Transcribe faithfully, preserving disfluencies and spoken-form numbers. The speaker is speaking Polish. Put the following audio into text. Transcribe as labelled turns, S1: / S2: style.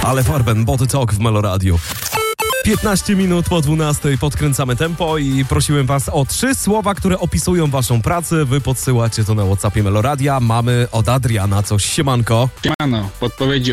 S1: Ale Farben, Body Talk w Meloradiu. piętnaście minut po dwunastej podkręcamy tempo i prosiłem was o trzy słowa, które opisują waszą pracę. Wy podsyłacie to na WhatsAppie Meloradia. Mamy od Adriana coś. Siemanko.
S2: Siemano, podpowiedzi